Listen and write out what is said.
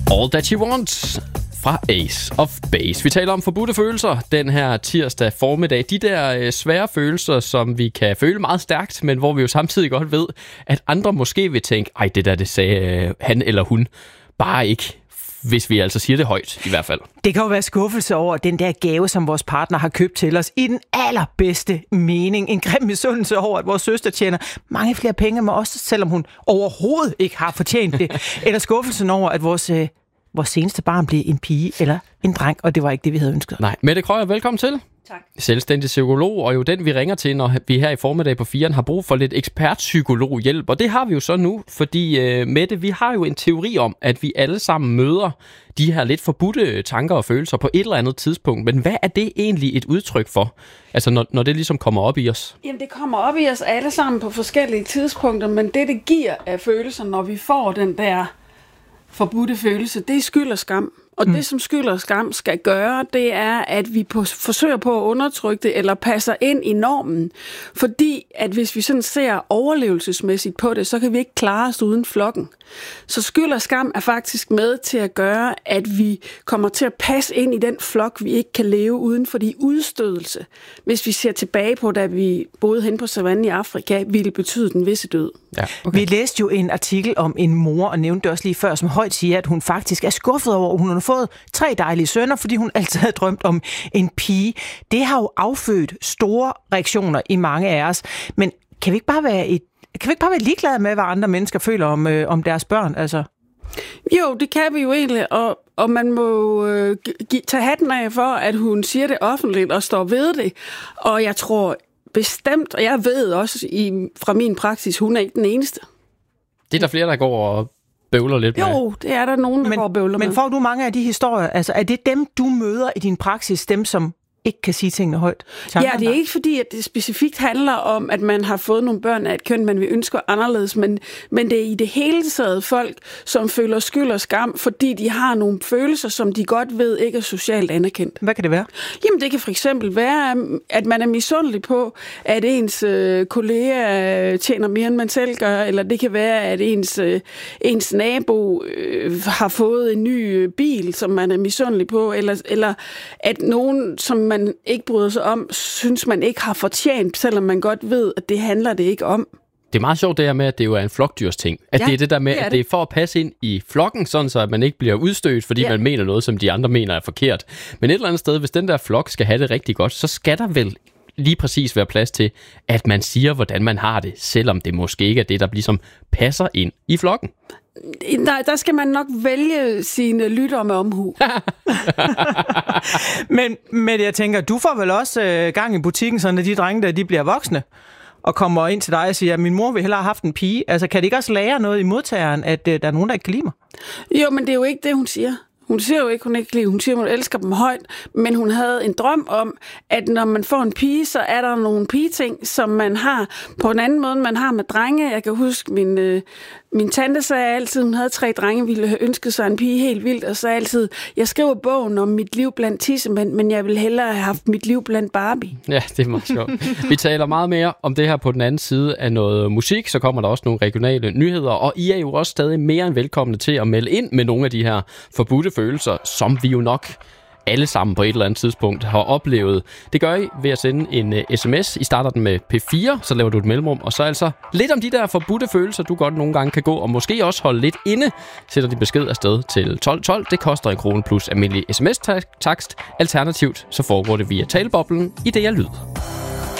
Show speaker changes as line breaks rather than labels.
All That She Wants fra Ace of Base. Vi taler om forbudte følelser den her tirsdag formiddag. De der svære følelser, som vi kan føle meget stærkt, men hvor vi jo samtidig godt ved, at andre måske vil tænke, ej, det der, det sagde han eller hun bare ikke, hvis vi altså siger det højt i hvert fald.
Det kan jo være skuffelse over den der gave, som vores partner har købt til os i den allerbedste mening. En grim misundelse over, at vores søster tjener mange flere penge med os, selvom hun overhovedet ikke har fortjent det. Eller skuffelsen over, at vores seneste barn blev en pige eller en dreng, og det var ikke det, vi havde ønsket.
Nej, Mette Krøyer, velkommen til.
Tak.
Selvstændig psykolog, og jo den, vi ringer til, når vi her i formiddag på 4'eren har brug for lidt ekspertpsykologhjælp. Og det har vi jo så nu, fordi Mette, vi har jo en teori om, at vi alle sammen møder de her lidt forbudte tanker og følelser på et eller andet tidspunkt. Men hvad er det egentlig et udtryk for? Altså når det ligesom kommer op i os?
Jamen det kommer op i os alle sammen på forskellige tidspunkter, men det giver af følelser, når vi får den der forbudte følelse, det er skyld og skam. Og det, som skyld og skam skal gøre, det er, at vi forsøger på at undertrykke det, eller passer ind i normen. Fordi, at hvis vi sådan ser overlevelsesmæssigt på det, så kan vi ikke klare os uden flokken. Så skyld og skam er faktisk med til at gøre, at vi kommer til at passe ind i den flok, vi ikke kan leve uden, fordi udstødelse, hvis vi ser tilbage på, da vi boede hen på savannen i Afrika, ville betyde den visse død.
Ja, okay.
Vi læste jo en artikel om en mor, og nævnte det også lige før, som højt siger, at hun faktisk er skuffet over, at hun har fået 3 dejlige sønner, fordi hun altid havde drømt om en pige. Det har jo affødt store reaktioner i mange af os. Men kan vi ikke bare være ligeglade med, hvad andre mennesker føler om deres børn? Altså?
Jo, det kan vi jo egentlig, og man må tage hatten af for, at hun siger det offentligt og står ved det. Og jeg tror bestemt, og jeg ved også fra min praksis, hun er ikke den eneste.
Det er der flere, der går og bøvler lidt med.
Jo, det er der nogen, der går og bøvler med.
Men får du mange af de historier? Altså, er det dem, du møder i din praksis, dem som ikke kan sige tingene højt?
Ja, det er ikke fordi, at det specifikt handler om, at man har fået nogle børn af et køn, man vil ønske anderledes, men det er i det hele taget folk, som føler skyld og skam, fordi de har nogle følelser, som de godt ved ikke er socialt anerkendt.
Hvad kan det være?
Jamen, det kan for eksempel være, at man er misundelig på, at ens kollega tjener mere, end man selv gør, eller det kan være, at ens nabo har fået en ny bil, som man er misundelig på, eller at nogen, som man ikke bryder sig om, synes man ikke har fortjent, selvom man godt ved, at det handler det ikke om.
Det er meget sjovt det her med, at det jo er en flokdyrsting. At det er det der med, at det er for at passe ind i flokken, sådan så at man ikke bliver udstødt, fordi man mener noget, som de andre mener er forkert. Men et eller andet sted, hvis den der flok skal have det rigtig godt, så skal der vel lige præcis være plads til, at man siger, hvordan man har det, selvom det måske ikke er det, der ligesom passer ind i flokken.
Nej, der skal man nok vælge sine lyttere med omhu.
men jeg tænker, du får vel også gang i butikken, så når de drenge der, de bliver voksne, og kommer ind til dig og siger, at min mor vil hellere have haft en pige. Altså, kan de ikke også lære noget i modtageren, at der er nogen, der ikke kan lide mig?
Jo, men det er jo ikke det, hun siger. Hun siger jo ikke, hun ikke lide. Hun siger, hun elsker dem højt, men hun havde en drøm om, at når man får en pige, så er der nogle pigeting, som man har på en anden måde, end man har med drenge. Jeg kan huske, min tante sagde altid, hun havde 3 drenge, ville have ønsket sig en pige helt vildt, og sagde altid, jeg skriver bogen om mit liv blandt tissemænd, men jeg ville hellere have haft mit liv blandt Barbie.
Ja, det er meget sjovt. Vi taler meget mere om det her på den anden side af noget musik, så kommer der også nogle regionale nyheder, og I er jo også stadig mere end velkomne til at melde ind med nogle af de her forbudte følelser, som vi jo nok alle sammen på et eller andet tidspunkt har oplevet. Det gør I ved at sende en sms. I starter den med P4, så laver du et mellemrum, og så altså lidt om de der forbudte følelser, du godt nogle gange kan gå, og måske også holde lidt inde. Sætter de besked afsted til 1212. Det koster 1 krone plus almindelig sms-takst. Alternativt så foregår det via taleboblen i det, jeg lyder.